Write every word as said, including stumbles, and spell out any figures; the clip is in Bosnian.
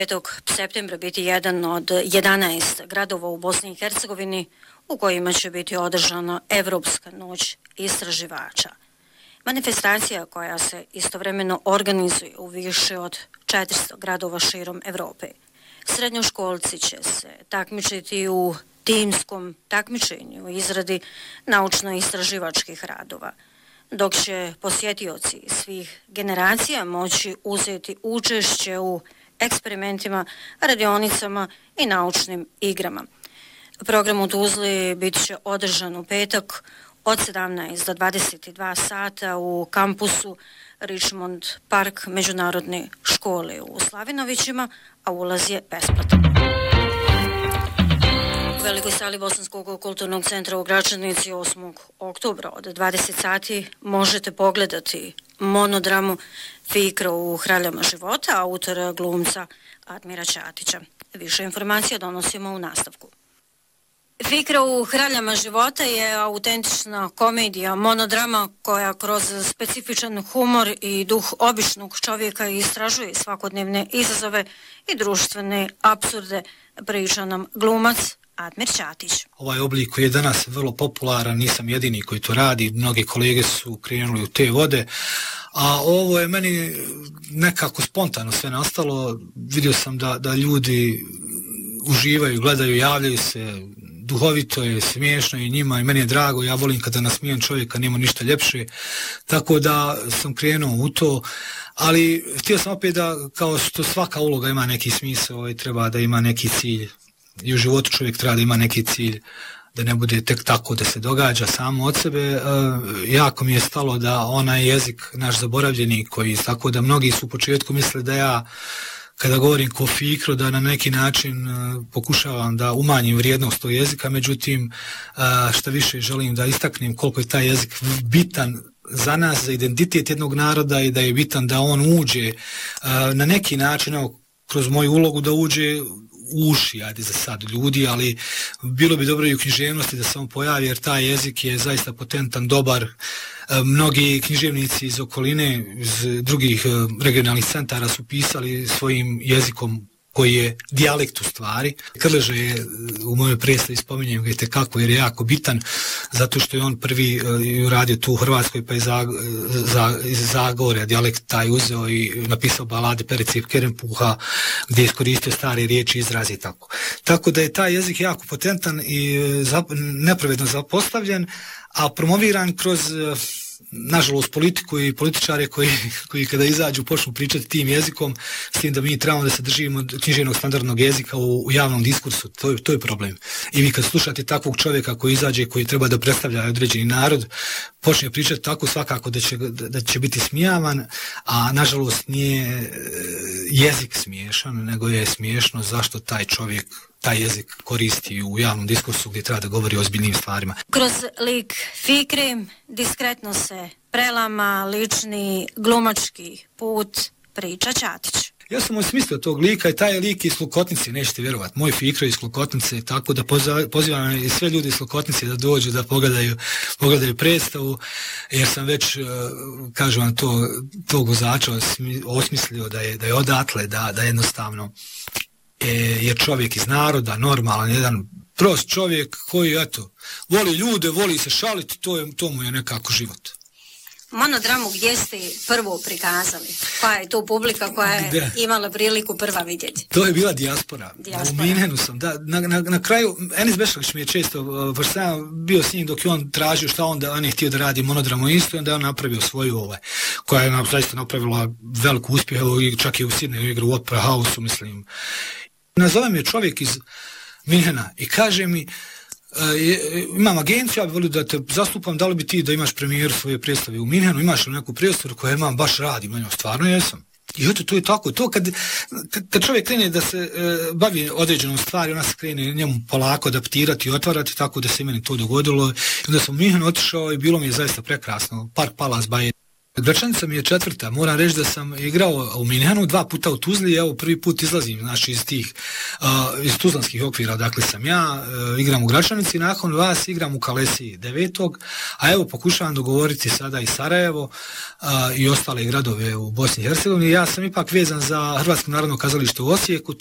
petog septembra biti jedan od jedanaest gradova u Bosni i Hercegovini u kojima će biti održana Evropska noć istraživača. Manifestacija koja se istovremeno organizuje u više od četiristo gradova širom Evrope. Srednjoškolci će se takmičiti u timskom takmičenju u izradi naučno-istraživačkih radova, dok će posjetioci svih generacija moći uzeti učešće u eksperimentima, radionicama i naučnim igrama. Program u Tuzli bit će održan u petak od sedamnaest do dvadeset dva sata u kampusu Richmond Park Međunarodne škole u Slavinovićima, a ulaz je besplatan. U velikoj sali Bosanskog kulturnog centra u Gračanici osmog oktobra od dvadeset sati možete pogledati monodramu Fikra u hraljama života autora glumca Admira Ćatića. Više informacija donosimo u nastavku. Fikra u hraljama života je autentična komedija, monodrama koja kroz specifičan humor i duh običnog čovjeka istražuje svakodnevne izazove i društvene apsurde, priča nam glumac Admir Ćatić. Ovaj oblik koji je danas vrlo popularan, nisam jedini koji to radi, mnogi kolege su krenuli u te vode, a ovo je meni nekako spontano sve nastalo. Vidio sam da, da ljudi uživaju, gledaju, javljaju se, duhovito je, smiješno i njima i meni je drago, ja volim kada nasmijem čovjeka, nema ništa ljepše, tako da sam krenuo u to, ali htio sam opet da, kao što svaka uloga ima neki smisao i treba da ima neki cilj, i u životu čovjek treba da ima neki cilj, da ne bude tek tako da se događa samo od sebe. E, jako mi je stalo da onaj jezik naš zaboravljeni, koji tako da mnogi su u početku mislili da ja kada govorim ko Fikro, da na neki način uh, pokušavam da umanjim vrijednost tog jezika, međutim, uh, šta više želim da istaknem koliko je taj jezik bitan za nas, za identitet jednog naroda i da je bitan da on uđe uh, na neki način, evo, kroz moju ulogu da uđe u uši, ajde za sad ljudi, ali bilo bi dobro i u književnosti da se on pojavi, jer taj jezik je zaista potentan, dobar. Mnogi književnici iz okoline, iz drugih regionalnih centara su pisali svojim jezikom koji je dijalekt u stvari. Krleža je u mojoj predstavi, spominjem ga i tekako jer je jako bitan, zato što je on prvi uh, uradio tu u Hrvatskoj, pa je za, za, iz Zagorja dijalekt taj uzeo i napisao balade Perice i Kerempuha, gdje je iskoristio stare riječi, izraze i tako. Tako da je taj jezik jako potentan i zap, nepravedno zapostavljen, a promoviran kroz uh, nažalost politiku i političare koji, koji kada izađu počnu pričati tim jezikom, s tim da mi trebamo da se držimo književnog standardnog jezika u, u javnom diskursu, to je, to je problem. I vi kad slušate takvog čovjeka koji izađe, koji treba da predstavlja određeni narod, počne pričati tako, svakako da će, da, da će biti smijavan, a nažalost nije jezik smiješan, nego je smiješno zašto taj čovjek taj jezik koristi u javnom diskursu gdje treba da govori o ozbiljnim stvarima. Kroz lik Fikre diskretno se prelama lični glumački put priča Ćatić. Ja sam osmislio tog lika i taj lik iz Klokotnice, nećete vjerovati, moj Fikro iz Klokotnice, tako da pozivam sve ljudi iz Klokotnice da dođu da pogledaju, pogledaju predstavu, jer sam već, kažem vam to, tog vozača osmislio da je, da je odatle, da, da jednostavno je čovjek iz naroda, normalan, jedan prost čovjek koji, eto, voli ljude, voli se šaliti, to, je, to mu je nekako život. Monodramu gdje ste prvo prikazali? Pa je to publika koja je gde? Imala priliku prva vidjeti? To je bila dijaspora. dijaspora. U Minhenu sam, da. Na, na, na kraju, Enis Bešlić mi je često, pošto sam bio s njim dok je on tražio šta on, da on je htio da radi monodramu isto, i onda je on napravio svoju ovaj, koja je zaista napravila veliku uspjeh, i čak i u Sidneju igru u Opera House-u, mislim. Nazove me čovjek iz Minhena i kaže mi, uh, imam agenciju, ja bih volio da te zastupam, da li bi ti da imaš premijeru svoje predstave u Minhenu, imaš li neku predstavu koju imam, baš radim, ja, stvarno jesam. I eto, to je tako, to kad, kad čovjek krene da se uh, bavi određenom stvari, ona se krene njemu polako adaptirati i otvarati, tako da se meni to dogodilo. I onda sam u Minhenu otišao i bilo mi je zaista prekrasno, Park Palace Baje. Gračanica mi je četvrta, moram reći da sam igrao u Minhenu, dva puta u Tuzli, evo prvi put izlazim, znači iz tih, uh, iz tuzlanskih okvira, dakle sam ja, uh, igram u Gračanici, nakon vas igram u Kalesiji devetog, a evo pokušavam dogovoriti sada i Sarajevo uh, i ostale gradove u Bosni i Hercegovini. Ja sam ipak vezan za Hrvatsko narodno kazalište u Osijeku,